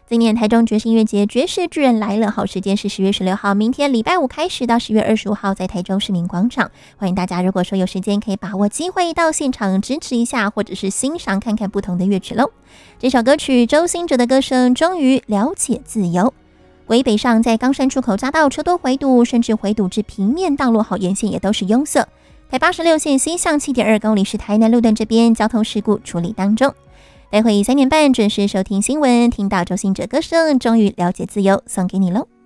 今年台中爵士音乐节爵士巨人来了，好时间是10月16号，明天礼拜五开始到10月25号，在台中市民广场。欢迎大家，如果说有时间，可以把握机会到现场支持一下，或者是欣赏看看不同的乐曲喽。这首歌曲周兴哲的歌声终于了解自由。国一北上在冈山出口匝道车多回堵，甚至回堵至平面道路，好沿线也都是拥塞。台86线西向7.2公里是台南路段这边交通事故处理当中。待会3点半准时收听新闻，听到周兴哲歌声终于了解自由，送给你喽。